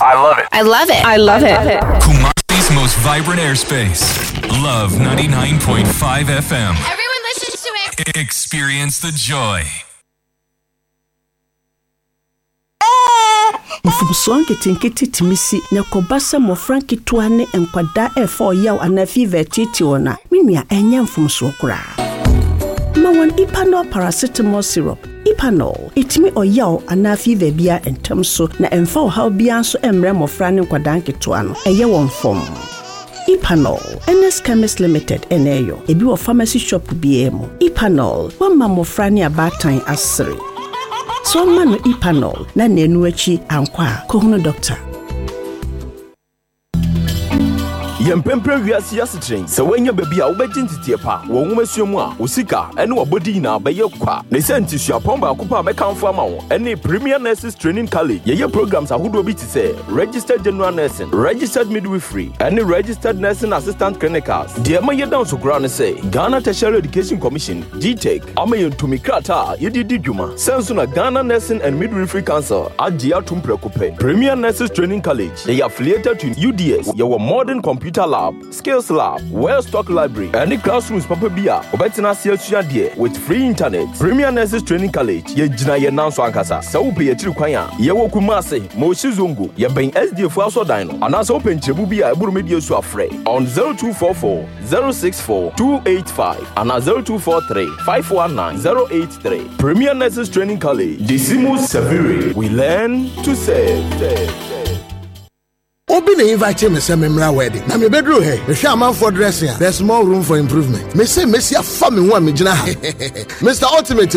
I love it. I love it. I love it. Kumasi's most vibrant airspace. Love 99.5 FM. Everyone listens to it. Experience the joy. Mfumsong ketinketi timisi na kobasa mo franki tuane enkwada efo yaw ana fever titi wona minua enya mfumso kura Mawon Ipanol paracetamol syrup Ipanol itimi oyaw ana fever bia entamso na emfa how bia so emre mo frane nkwada nketo ano eye won fom Ipanol NS Chemist Limited eneyo ebi wo pharmacy shop biemo Ipanol wa mammo frane abatan asere So manu Ipanol na nenu achi ankwa kohunu doctor. Yempempre wiase yasetren se wanya baby a wobegintiti pa wo nwomasuamu a osika ene wobodi na beye kwa ne sentisua pomba akopa mekanfo ama wo ene Premier Nurses Training College ye programs ahodo bi ti se registered general nursing, registered midwifery ene registered nursing assistant clinicals de ma ye down so kura ne se Ghana Tertiary Education Commission GTEC ama ye ntumi krata ye didi dwuma senso na Ghana Nursing and Midwifery Council agia tumprekope Premier Nurses Training College they are affiliated to UDS your modern computer lab, skills lab, well-stocked library, and the classrooms papa bia. Obetina siya dear with free internet. Premier Nurses Training College. Ye jina ye nanso ankasa. Sa upe ye trikwanya. Ye wokumase. Moshi zungu. Ye ben SDF aso dino. Anasa open chebu bia eburu media su afre. On 0244 064 285 and 0243 519 083. Premier Nurses Training College. Decimus Severi. We learn to save. Obi na invite me say memra wedding. Na me bedroom here. Me hwe am for dressing. There's more room for improvement. Me say Messi afa me ho a me gina ha. Mr. Ultimate